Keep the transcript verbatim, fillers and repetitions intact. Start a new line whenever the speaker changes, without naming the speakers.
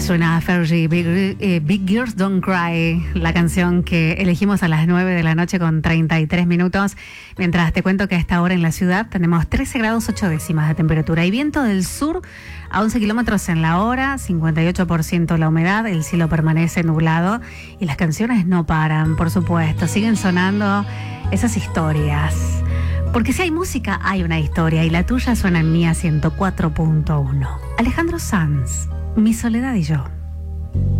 Suena a Fergie, Big, eh, Big Girls Don't Cry, la canción que elegimos a las nueve de la noche con treinta y tres minutos. Mientras te cuento que a esta hora en la ciudad tenemos trece grados ocho décimas de temperatura y viento del sur a once kilómetros en la hora, cincuenta y ocho por ciento la humedad, el cielo permanece nublado y las canciones no paran, por supuesto, siguen sonando esas historias. Porque si hay música, hay una historia y la tuya suena en Mía ciento cuatro punto uno. Alejandro Sanz, Mi soledad y yo.